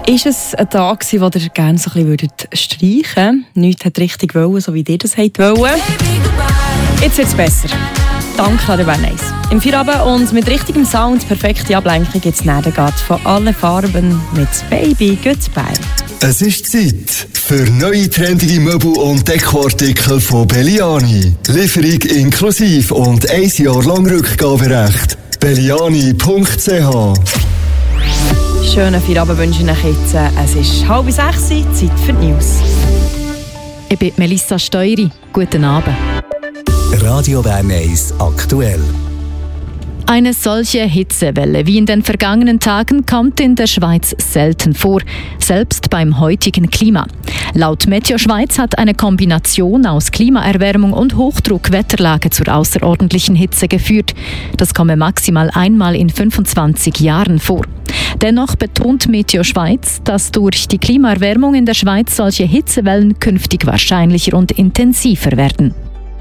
Ist es ein Tag, den ihr gerne so ein bisschen streichen würdet? Nichts hat richtig wollen, so wie ihr das wollt. Jetzt wird es besser. Danke an der Nice. Im Feierabend und mit richtigem Sound, perfekte Ablenkung, jetzt Nährengat von allen Farben mit Baby Goodbye. Es ist Zeit für neue trendige Möbel und Dekoartikel von Belliani. Lieferung inklusive und 1 Jahr lang Rückgaberecht. belliani.ch. Schönen Feierabend wünsche ich euch jetzt. Es ist 5:30, Zeit für die News. Ich bin Melissa Steueri. Guten Abend. Radio Bern 1 aktuell. Eine solche Hitzewelle wie in den vergangenen Tagen kommt in der Schweiz selten vor, selbst beim heutigen Klima. Laut Meteo Schweiz hat eine Kombination aus Klimaerwärmung und Hochdruckwetterlage zur außerordentlichen Hitze geführt. Das komme maximal einmal in 25 Jahren vor. Dennoch betont Meteo Schweiz, dass durch die Klimaerwärmung in der Schweiz solche Hitzewellen künftig wahrscheinlicher und intensiver werden.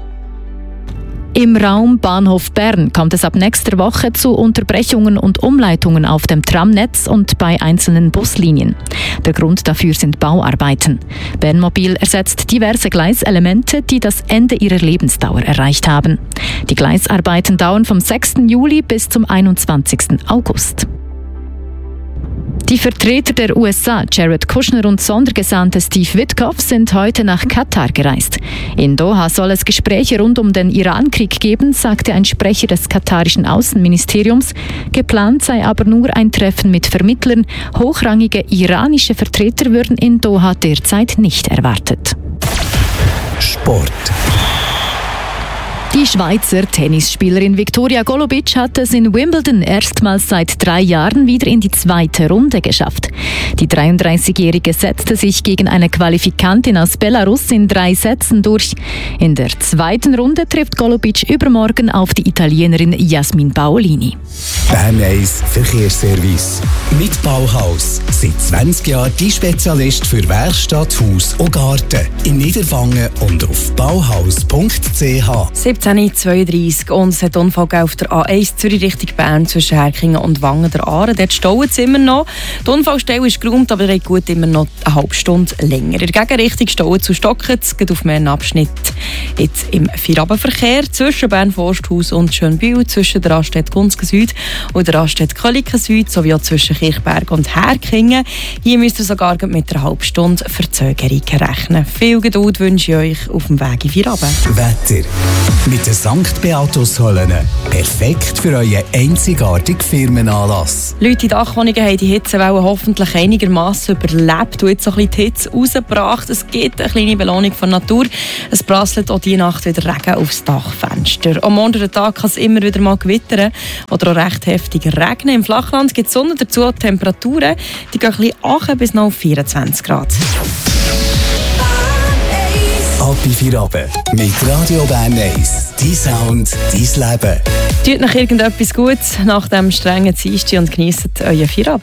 Im Raum Bahnhof Bern kommt es ab nächster Woche zu Unterbrechungen und Umleitungen auf dem Tramnetz und bei einzelnen Buslinien. Der Grund dafür sind Bauarbeiten. Bernmobil ersetzt diverse Gleiselemente, die das Ende ihrer Lebensdauer erreicht haben. Die Gleisarbeiten dauern vom 6. Juli bis zum 21. August. Die Vertreter der USA, Jared Kushner und Sondergesandte Steve Witkoff, sind heute nach Katar gereist. In Doha soll es Gespräche rund um den Irankrieg geben, sagte ein Sprecher des katarischen Außenministeriums. Geplant sei aber nur ein Treffen mit Vermittlern. Hochrangige iranische Vertreter würden in Doha derzeit nicht erwartet. Sport. Die Schweizer Tennisspielerin Viktoria Golubic hat es in Wimbledon erstmals seit 3 Jahren wieder in die 2. Runde geschafft. Die 33-Jährige setzte sich gegen eine Qualifikantin aus Belarus in 3 Sätzen durch. In der 2. Runde trifft Golubic übermorgen auf die Italienerin Jasmin Paolini. Bern 1 Verkehrsservice. Mit Bauhaus. Seit 20 Jahren die Spezialist für Werkstatt, Haus und Garten. In Niederwangen und auf bauhaus.ch. 17:32 und es hat Unfall auf der A1 Zürich Richtung Bern zwischen Herkingen und Wangen der Aare. Dort staut es immer noch. Die Unfallstelle ist geräumt, aber der gut immer noch eine halbe Stunde länger. In der Gegenrichtung staut zu stocken, es geht auf mehreren Abschnitten. Jetzt im Feierabendverkehr zwischen Bern-Forsthaus und Schönbühl, zwischen der Raststätte Gunzgen Süd und der Raststätte Köliken Süd, sowie auch zwischen Kirchberg und Herkingen. Hier müsst ihr sogar mit einer halben Stunde Verzögerung rechnen. Viel Geduld wünsche ich euch auf dem Weg in Feierabend. Wetter. Mit den St. Beatus-Höllen. Perfekt für euren einzigartigen Firmenanlass. Leute in Dachwohnungen haben die Hitzewelle hoffentlich einigermaßen überlebt und jetzt so ein bisschen die Hitze rausgebracht. Es gibt eine kleine Belohnung von Natur. Es prasselt auch diese Nacht wieder Regen aufs Dachfenster. Am morgigen Tag kann es immer wieder mal gewittern oder auch recht heftig regnen. Im Flachland gibt es Sonne, dazu Temperaturen. Die gehen ein bisschen hoch bis noch auf 24 Grad. Ab in Feierabend mit Radio Bern 1. Dein Sound, dein Leben. Tut noch irgendetwas Gutes nach dem strengen Dienstag und genießt euren Feierabend.